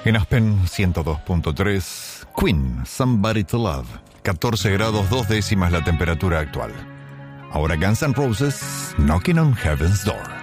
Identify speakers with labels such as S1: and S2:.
S1: En Aspen 102.3, Queen, Somebody to Love. 14 grados 2 décimas la temperatura actual. Ahora Guns N' Roses, Knocking on Heaven's Door.